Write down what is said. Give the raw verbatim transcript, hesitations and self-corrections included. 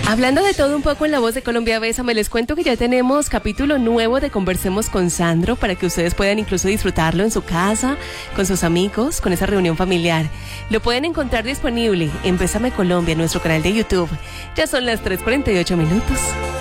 Hablando de todo un poco en La Voz de Colombia Bésame, les cuento que ya tenemos capítulo nuevo de Conversemos con Sandro para que ustedes puedan incluso disfrutarlo en su casa, con sus amigos, con esa reunión familiar. Lo pueden encontrar disponible en Bésame Colombia, en nuestro canal de YouTube. Ya son las tres cuarenta y ocho minutos.